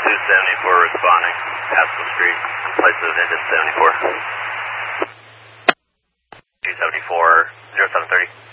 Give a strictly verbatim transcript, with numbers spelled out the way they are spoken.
two seventy-four responding. Haskell Street, place of engine seventy-four. two seventy-four, zero seven thirty.